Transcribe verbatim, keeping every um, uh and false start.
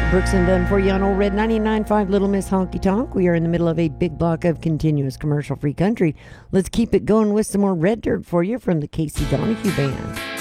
Brooks and Dunn for you on Old Red ninety-nine point five Little Miss Honky Tonk. We are in the middle of a big block of continuous commercial-free country. Let's keep it going with some more Red Dirt for you from the Casey Donahue Band.